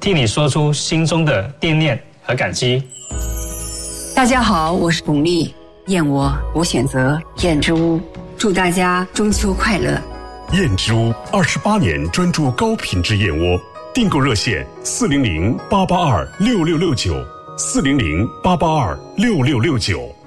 替你说出心中的惦念和感激。 大家好，我是巩俐，燕窝我选择燕之屋，祝大家中秋快乐。 燕之屋28年专注高品质燕窝，订购热线400-882-6669，400-882-6669。